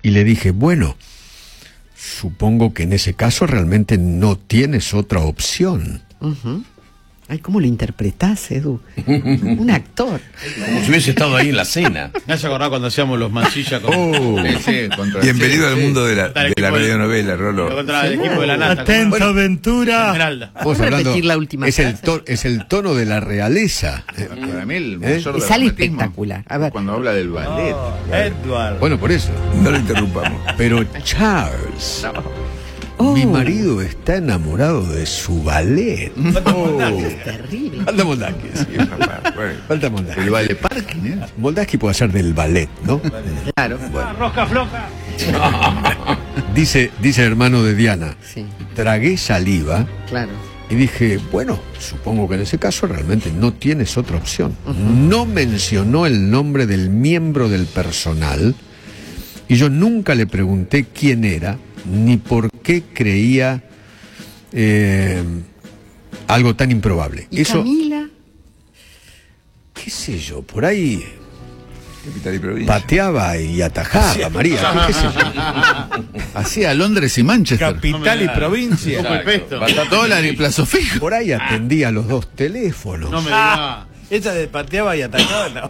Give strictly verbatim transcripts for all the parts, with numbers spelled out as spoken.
Y le dije, bueno, supongo que en ese caso realmente no tienes otra opción. Uh-huh. Ay, ¿cómo lo interpretás, Edu? Un actor. Como si hubiese estado ahí en la cena. ¿Me has acordado cuando hacíamos los mancillas con... Oh, sí, contra... Bienvenido sí, al mundo de la, de la radionovela, Rolo. Contra el equipo de la Nata. Atento, bueno, aventura. Esmeralda. Vamos a repetir la última es el, to, es el tono de la realeza. Para mí el ¿Eh? mayor sale espectacular. A ver. Cuando habla del ballet. Oh, Edward. Bueno, por eso. No lo interrumpamos. Pero Charles... Oh. Mi marido está enamorado de su ballet. Oh, terrible. Falta Moldavsky. Sí, bueno, falta Moldavsky. el ballet parking, ¿eh? Moldavsky puede hacer del ballet, ¿no? Claro. Bueno. Rosca floja. dice, dice el hermano de Diana. Sí. Tragué saliva. Claro. Y dije, bueno, supongo que en ese caso realmente no tienes otra opción. Uh-huh. No mencionó el nombre del miembro del personal. Y yo nunca le pregunté quién era, ni por qué creía eh, algo tan improbable. ¿Y Eso, Camila? qué sé yo, por ahí Capital y provincia. pateaba y atajaba, sí, María, qué sé yo. Hacía Londres y Manchester. Capital no y provincia. Dólar y plazo fijo. Por ahí atendía los dos teléfonos. No me digas. Esa de pateaba y atacaba. No.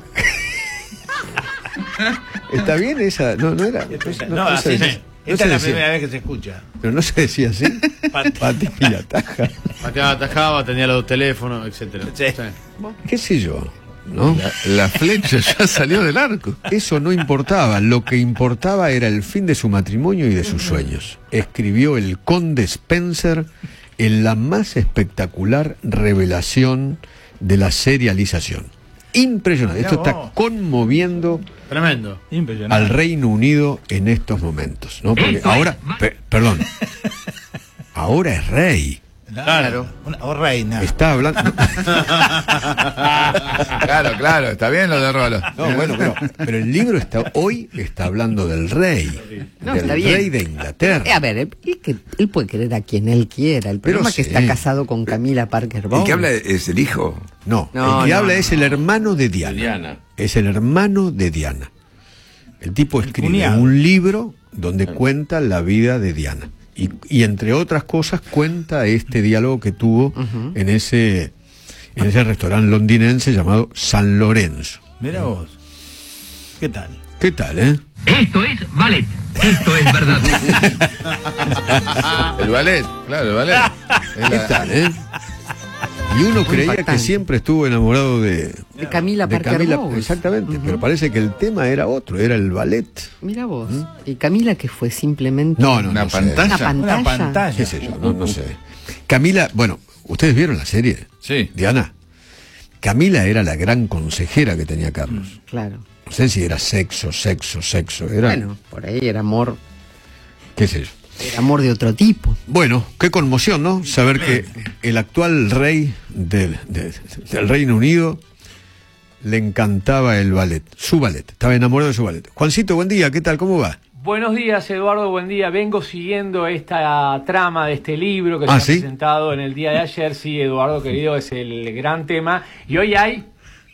¿Está bien esa? No, no era. No, no, así se, sí. no Esta se es la decía. primera vez que se escucha. Pero no se decía así. Patea y ataja. Pateaba, atajaba, tenía los dos teléfonos, etcétera. Sí. Sí. ¿Qué sé yo? ¿No? La, la flecha ya salió del arco. Eso no importaba. Lo que importaba era el fin de su matrimonio y de sus sueños. Escribió el conde Spencer en la más espectacular revelación de la serialización. Impresionante. Esto está conmoviendo Tremendo. Impresionante. al Reino Unido en estos momentos, ¿no? Porque ahora, pe- perdón, ahora es rey. Claro. Una, o reina. Está hablando. Claro, claro, está bien lo de Rolo. No, bueno, pero, pero el libro está hoy está hablando del rey, No, del está bien. rey de Inglaterra. Eh, a ver, es que él puede querer a quien él quiera. El problema es que sí. está casado con Camila Parker El Bowles. que habla es el hijo. No, No, el que no, habla no, es el hermano de Diana. Diana. Es el hermano de Diana. El tipo escribe cuñado. un libro donde cuenta la vida de Diana. Y, y entre otras cosas cuenta este diálogo que tuvo uh-huh. en ese en ese restaurante londinense llamado San Lorenzo. Mira vos. ¿Qué tal? ¿Qué tal, eh? Esto es ballet. Esto es verdad. El ballet, claro, el ballet. ¿Qué tal, eh? Y uno creía impactante. que siempre estuvo enamorado de, De Camila de Parker Camila, Bowles. exactamente, Uh-huh. pero parece que el tema era otro, era el ballet. Mira vos. ¿Y Camila que fue simplemente No, no, Una no sé. pantalla. una pantalla? Una pantalla. ¿Qué sé yo? No, no sé. Camila, bueno, ¿ustedes vieron la serie? Sí. Diana. Camila era la gran consejera que tenía Carlos. Claro. No sé si era sexo, sexo, sexo. Era, Bueno, por ahí era amor, qué sé yo. era amor de otro tipo. Bueno, qué conmoción, ¿no? Saber que el actual rey del, de- del Reino Unido le encantaba el ballet, su ballet, estaba enamorado de su ballet. Juancito, buen día, ¿qué tal? ¿Cómo va? Buenos días, Eduardo, buen día. Vengo siguiendo esta trama de este libro que Ah, se ¿sí? ha presentado en el día de ayer. Sí, Eduardo, querido, es el gran tema. Y hoy hay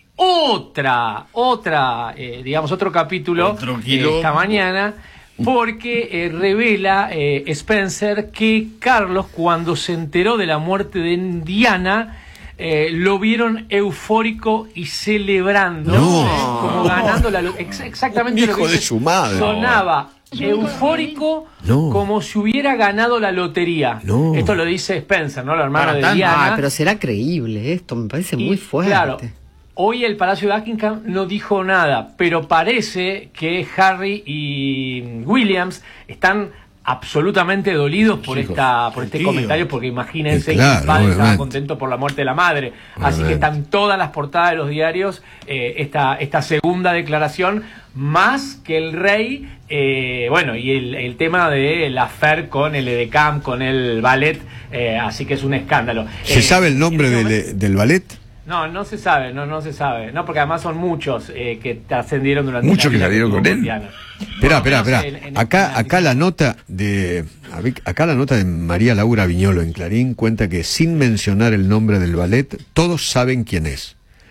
otra, otra, eh, digamos, otro capítulo Otro eh, quilombo. esta mañana, porque eh, revela eh, Spencer que Carlos, cuando se enteró de la muerte de Diana, Eh, lo vieron eufórico y celebrando, No. eh, como ganando la lo- ex- exactamente Un lo que hijo de dice. su madre. Sonaba eufórico, No. como si hubiera ganado la lotería. No. Esto lo dice Spencer, ¿no? El hermano Para de tanto. Diana. Ah, pero será creíble esto, me parece Y, muy fuerte. Claro, hoy el Palacio de Buckingham no dijo nada, pero parece que Harry y Williams están absolutamente dolidos por Hijos, esta por este tío. comentario, porque imagínense Eh, claro, que el padre estaba obviamente. contento por la muerte de la madre. Así Obviamente. que están todas las portadas de los diarios eh, esta, esta segunda declaración, más que el rey, eh, bueno, y el, el tema de la affair con el Edecam, con el ballet, eh, así que es un escándalo. ¿Se Eh, sabe el nombre en este del, momento- del ballet? No, no se sabe, no, no se sabe. No, porque además son muchos eh, que ascendieron durante Muchos la que vida salieron tuvo con él. Diana. Espera, Por lo espera, menos espera. en- en- Acá, en la acá la nota de acá la nota de María Laura Viñolo en Clarín cuenta que sin mencionar el nombre del ballet, todos saben quién es.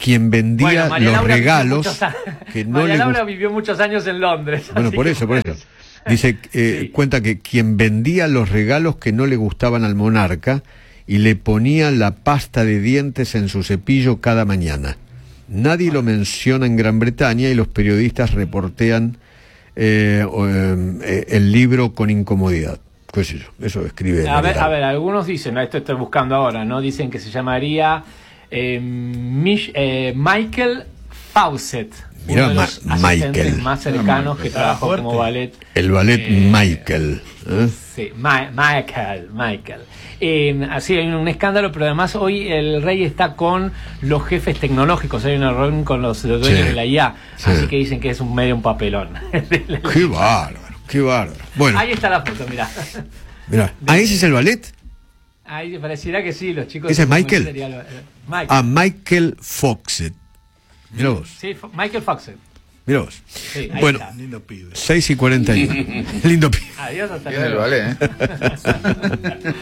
quien vendía Bueno, María los Laura vivió regalos muchos a- que no María le Laura gustaban. vivió muchos años en Londres. Bueno, así por que eso, por eso. Dice, eh, Sí. cuenta que quien vendía los regalos que no le gustaban al monarca y le ponía la pasta de dientes en su cepillo cada mañana. Nadie lo menciona en Gran Bretaña y los periodistas reportean eh, o, eh, el libro con incomodidad. ¿Qué sé yo? Eso escribe. A ver, María. a ver, algunos dicen, esto estoy buscando ahora, ¿no? Dicen que se llamaría eh, Mich- eh, Michael Fawcett. Mirá, uno de Ma- los asistentes Michael. más cercanos que trabajó fuerte. como ballet. El ballet Eh, Michael. ¿eh? Sí, Ma- Michael, Michael. Eh, así hay un escándalo, pero además hoy el rey está con los jefes tecnológicos, hay una reunión con los, los dueños Sí, de la I A, sí. así que dicen que es un medio un papelón. Qué bárbaro, qué bárbaro. Bueno, Ahí está la foto, mirá. mirá. ¿Ah, ese es el ballet? Ahí pareciera que sí, los chicos. ¿Ese es Michael? Sería lo- eh, Michael. A Michael Fawcett. Mira vos, Sí, F- Michael Fawcett. mira vos. Sí, ahí Bueno, está. Lindo pibe. seis y cuarenta y uno. Lindo pibe. Adiós, hasta Tiene el luego. ballet, ¿eh?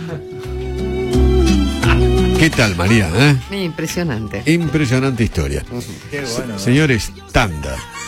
¿Qué tal, María? eh? Impresionante. Impresionante historia. Qué bueno. Señores, tanda.